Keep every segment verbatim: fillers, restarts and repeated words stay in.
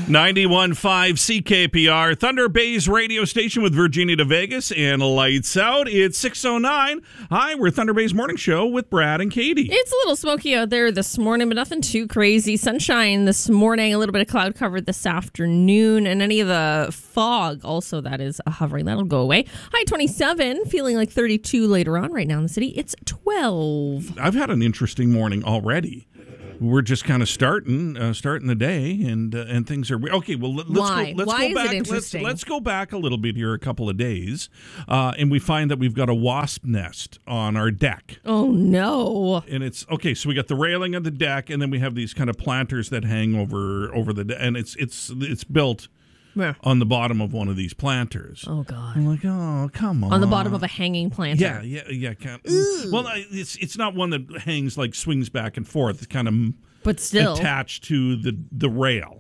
ninety-one point five C K P R, Thunder Bay's radio station with Virginia to Vegas and lights out. It's six oh nine. Hi, we're Thunder Bay's morning show with Brad and Katie. It's a little smoky out there this morning, but nothing too crazy. Sunshine this morning, a little bit of cloud cover this afternoon, and any of the fog also that is hovering. That'll go away. High twenty-seven, feeling like thirty-two later on. Right now in the city, it's twelve. I've had an interesting morning already. We're just kind of starting, uh, starting the day, and uh, and things are okay. Well, let's Why? go. Let's Why go is back. it interesting? Let's, let's go back a little bit here, a couple of days, uh, and we find that we've got a wasp nest on our deck. Oh no! And it's okay. So we got the railing of the deck, and then we have these kind of planters that hang over over the deck, and it's it's it's built Yeah. on the bottom of one of these planters. Oh god! I'm like, oh, come on. On the bottom of a hanging planter. Yeah, yeah, yeah. Kind of, well, it's it's not one that hangs like swings back and forth. It's kind of But still attached to the the rail.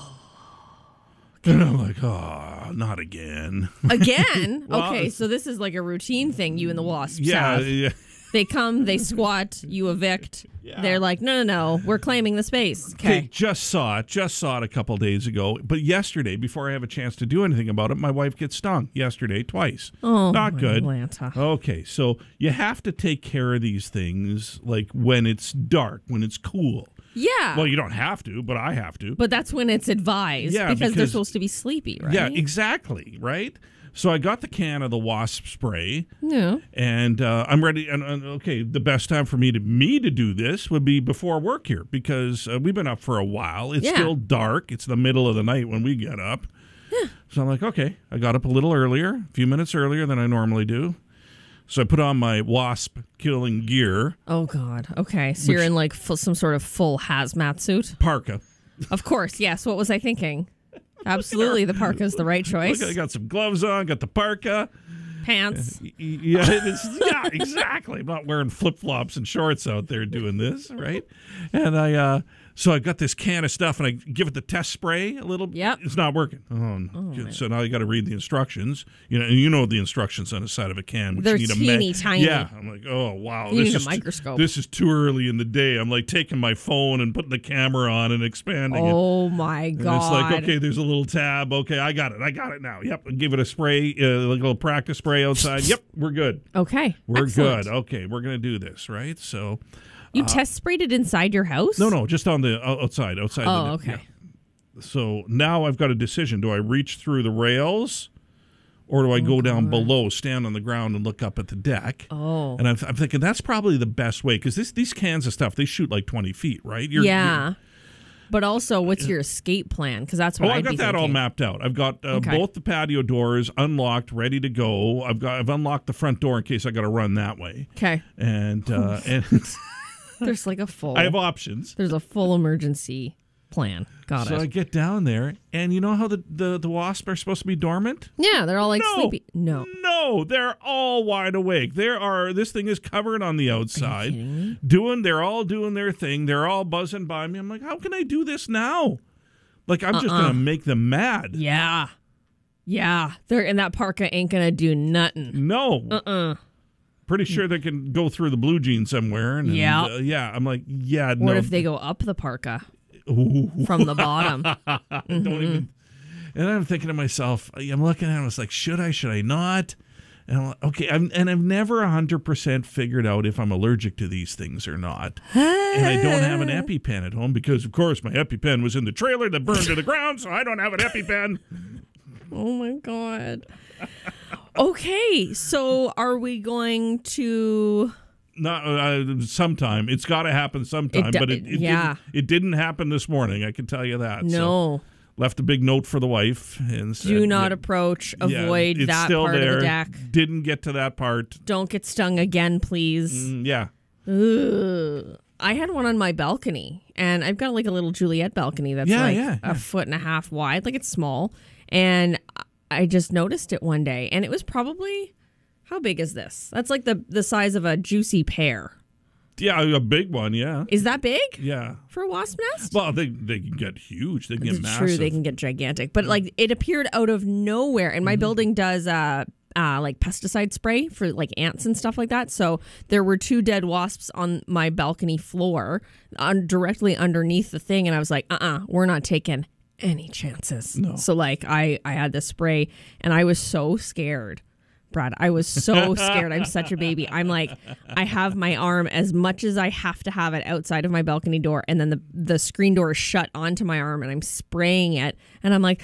And I'm like, oh, not again. Again? Well, okay, so this is like a routine thing you and the wasps Yeah, have. yeah. They come, they squat, you evict. Yeah. They're like, no, no, no, we're claiming the space. Okay, Okay. just saw it. Just saw it a couple days ago. But yesterday, before I have a chance to do anything about it, my wife gets stung yesterday twice. Oh, not my good. Atlanta. Okay, so you have to take care of these things like when it's dark, when it's cool. Yeah. Well, you don't have to, but I have to. But that's when it's advised Yeah, because, they're because- supposed to be sleepy, right? Yeah, exactly, right? So I got the can of the wasp spray, Yeah. and uh, I'm ready. And, and okay, the best time for me to me to do this would be before work here because uh, we've been up for a while. It's Yeah. still dark. It's the middle of the night when we get up. Yeah. So I'm like, okay, I got up a little earlier, a few minutes earlier than I normally do. So I put on my wasp killing gear, Oh, God. Okay. So you're Which- in like full, some sort of full hazmat suit? parka. Of course. Yes. What was I thinking? Absolutely. The parka's the right choice. Look, I got some gloves on, got the parka. Pants. Y- y- Yeah, it is, yeah, exactly. I'm not wearing flip flops and shorts out there doing this, right? And I, uh, so I got this can of stuff, and I give it the test spray a little. Yep. It's not working. Oh, no. So now you got to read the instructions. You know, and you know the instructions on the side of a can. Which They're you need teeny a ma- tiny. Yeah, I'm like, oh wow, You this need a is microscope. This is too early in the day. I'm like taking my phone and putting the camera on and expanding it. Oh, my And God. it's like, okay, there's a little tab. Okay, I got it. I got it now. Yep. Give it a spray, uh, like a little practice spray outside. Yep, we're good. Okay. We're Excellent. good. Okay, we're going to do this, right? So, You test sprayed it inside your house? no, no, just on the o- outside, outside. Oh, the, okay. yeah. So now I've got a decision. Do I reach through the rails or do I go down below, stand on the ground and look up at the deck? Oh. And I'm, I'm thinking that's probably the best way because these cans of stuff, they shoot like twenty feet, right? You're, yeah. you're- But also, what's your escape plan? Because that's what Oh, I'd I've got be that all thinking. mapped out. I've got uh, Okay. both the patio doors unlocked, ready to go. I've got I've unlocked the front door in case I got to run that way. Okay. And uh, and There's like a full. I have options. There's a full emergency plan. Got So it. I get down there, and you know how the, the, the wasps are supposed to be dormant? yeah, they're all like No. sleepy. No. No, they're all wide awake. There are this thing is covered on the outside, kidding me? doing. They're all doing their thing. They're all buzzing by me. I'm like, how can I do this now? Like I'm just Uh-uh. gonna make them mad. Yeah. Yeah. They're and that parka ain't gonna do nothing. No. Uh-uh. Pretty sure they can go through the blue jeans somewhere. And, Yeah. uh, yeah. I'm like, yeah, What no. if they go up the parka Ooh. from the bottom? Don't even. And I'm thinking to myself, I'm looking at it, I was like, should I, should I not? And I'm like, okay, I'm, and I've never one hundred percent figured out if I'm allergic to these things or not. And I don't have an EpiPen at home because, of course, my EpiPen was in the trailer that burned to the ground, so I don't have an EpiPen. Oh my God. Okay, so are we going to? Not uh, sometime. It's got to happen sometime, It do- but it, it, yeah. didn't, it didn't happen this morning, I can tell you that. So No. left a big note for the wife and said, Do not yeah, approach. yeah, Avoid it's that still part there. of the deck. Didn't get to that part. Don't get stung again, please. Mm, yeah. Ugh. I had one on my balcony, and I've got like a little Juliet balcony that's Yeah, like yeah, yeah. a foot and a half wide, like it's small. And I just noticed it one day, and it was probably, how big is this? That's like the the size of a juicy pear. Yeah, a big one, yeah. Is that big Yeah. for a wasp nest? Well, they they can get huge. They can get It's massive. true, they can get gigantic, but like it appeared out of nowhere. And my building does uh, uh, like pesticide spray for like ants and stuff like that. So there were two dead wasps on my balcony floor, on directly underneath the thing, and I was like, uh, uh-uh, uh, we're not taking any chances. No. So like I, I had this spray and I was so scared. Brad, I was so scared. I'm such a baby. I'm like, I have my arm as much as I have to have it outside of my balcony door, and then the, the screen door is shut onto my arm, and I'm spraying it, and I'm like,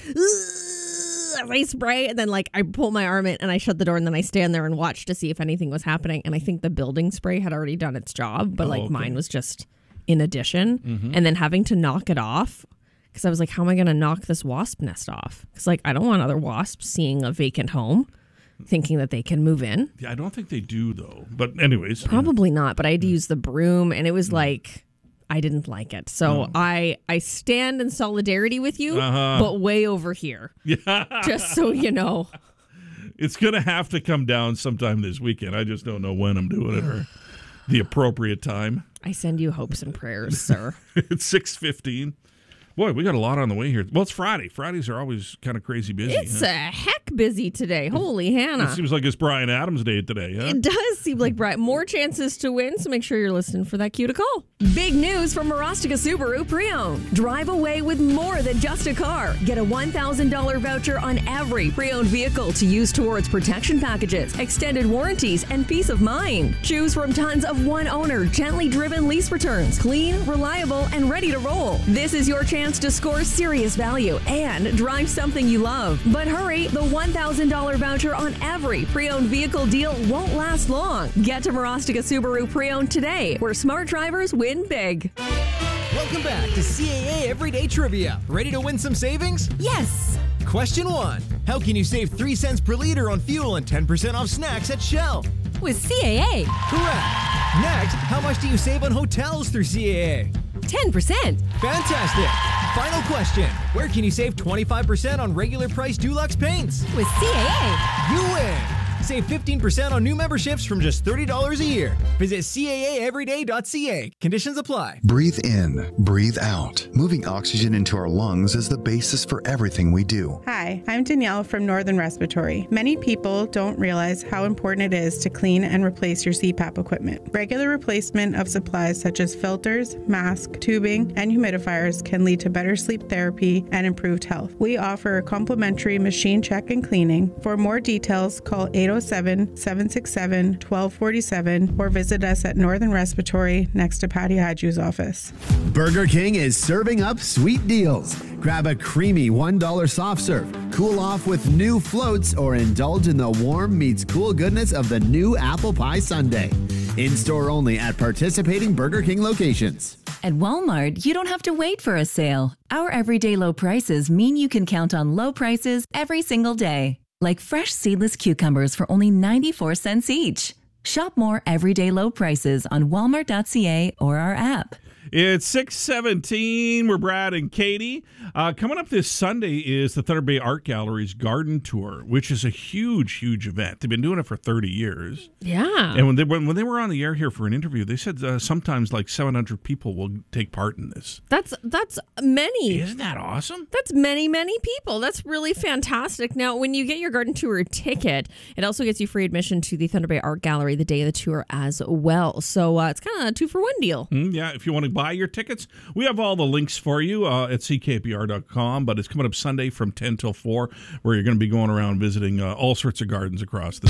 as I spray, and then like I pull my arm in, and I shut the door, and then I stand there and watch to see if anything was happening, and I think the building spray had already done its job, but oh, like okay. mine was just in addition, mm-hmm. and then having to knock it off, because I was like, how am I going to knock this wasp nest off? Because like I don't want other wasps seeing a vacant home, thinking that they can move in. Yeah, I don't think they do, though. But anyways. Probably not, but I had to use the broom, and it was like, I didn't like it. So Oh. I I stand in solidarity with you, Uh-huh. but way over here. Yeah. Just so you know. It's going to have to come down sometime this weekend. I just don't know when I'm doing it or the appropriate time. I send you hopes and prayers, sir. It's six fifteen. Boy, we got a lot on the way here. Well, it's Friday. Fridays are always kind of crazy busy. It's huh? a heck busy today. Holy It Hannah. seems like it's Brian Adams' day today, huh? It does seem like Bright. More chances to win, so make sure you're listening for that cue to call. Big news from Marostica Subaru Pre-Owned. Drive away with more than just a car. Get a one thousand dollars voucher on every pre-owned vehicle to use towards protection packages, extended warranties, and peace of mind. Choose from tons of one-owner, gently driven lease returns. Clean, reliable, and ready to roll. This is your chance to score serious value and drive something you love. But hurry, the one thousand dollars voucher on every pre-owned vehicle deal won't last long. Get to Marostica Subaru Pre-Owned today, where smart drivers win big. Welcome back to C A A Everyday Trivia. Ready to win some savings? Yes! Question one. How can you save three cents per liter on fuel and ten percent off snacks at Shell? With C A A, Correct. Next, how much do you save on hotels through C A A? ten percent. Fantastic. Final question. Where can you save twenty-five percent on regular price Dulux paints? With C A A. You win. Save fifteen percent on new memberships from just thirty dollars a year. Visit C A A everyday dot C A. Conditions apply. Breathe in, breathe out. Moving oxygen into our lungs is the basis for everything we do. Hi, I'm Danielle from Northern Respiratory. Many people don't realize how important it is to clean and replace your C PAP equipment. Regular replacement of supplies such as filters, masks, tubing, and humidifiers can lead to better sleep therapy and improved health. We offer a complimentary machine check and cleaning. For more details, call eight oh seven, seven six seven, one two four seven or visit us at Northern Respiratory next to Patty Hadju's office. Burger King is serving up sweet deals. Grab a creamy one dollar soft serve, cool off with new floats, or indulge in the warm meets cool goodness of the new apple pie sundae. In-store only at participating Burger King locations. At Walmart, you don't have to wait for a sale. Our everyday low prices mean you can count on low prices every single day. Like fresh seedless cucumbers for only ninety-four cents each. Shop more everyday low prices on walmart dot c a or our app. It's six seventeen. We're Brad and Katie. Uh, coming up this Sunday is the Thunder Bay Art Gallery's Garden Tour, which is a huge, huge event. They've been doing it for thirty years. Yeah. And when they when, when they were on the air here for an interview, they said uh, sometimes like seven hundred people will take part in this. That's that's many. Isn't that awesome? That's many, many people. That's really fantastic. Now, when you get your garden tour ticket, it also gets you free admission to the Thunder Bay Art Gallery the day of the tour as well. So uh, it's kind of a two for one deal. Mm, yeah, if you want to buy your tickets, we have all the links for you uh, at c k p r dot com. But it's coming up Sunday from ten till four, where you're going to be going around visiting uh, all sorts of gardens across the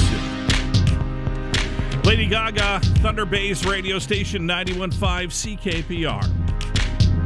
city. Lady Gaga, Thunder Bay's radio station ninety-one point five C K P R.